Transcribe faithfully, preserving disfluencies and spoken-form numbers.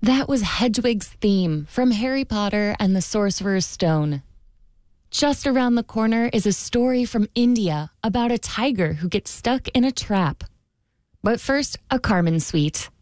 That was Hedwig's theme from Harry Potter and the Sorcerer's Stone. Just around the corner is a story from India about a tiger who gets stuck in a trap. But first, a Carmen suite.